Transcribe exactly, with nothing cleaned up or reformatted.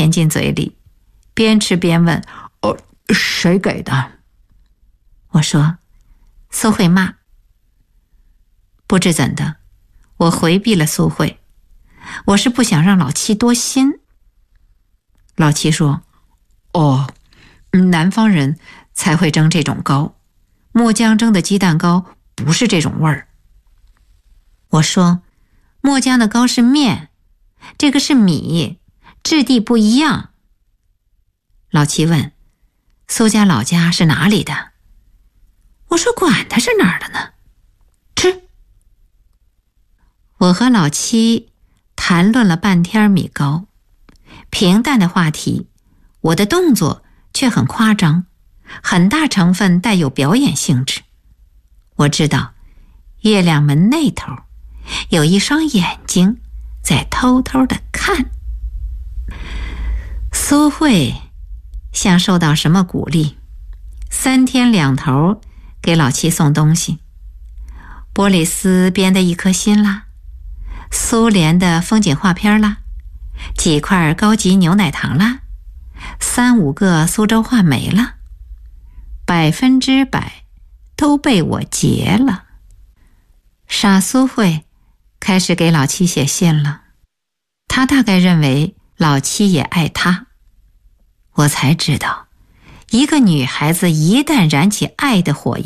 填进嘴里，边吃边问：哦，谁给的？我说：苏慧妈。不知怎的，我回避了苏慧，我是不想让老七多心。老七说：哦，南方人才会蒸这种糕，墨江蒸的鸡蛋糕不是这种味儿。我说：墨江的糕是面，这个是米，质地不一样。老七问：苏家老家是哪里的？我说：管他是哪儿的呢，吃。我和老七谈论了半天米糕，平淡的话题，我的动作却很夸张，很大成分带有表演性质。我知道月亮门那头有一双眼睛在偷偷地看。苏慧像受到什么鼓励，三天两头给老七送东西，玻璃丝编的一颗心啦，苏联的风景画片啦，几块高级牛奶糖啦，三五个苏州话梅啦，百分之百都被我劫了。傻苏慧开始给老七写信了，他大概认为老七也爱他。我才知道，一个女孩子一旦燃起爱的火焰，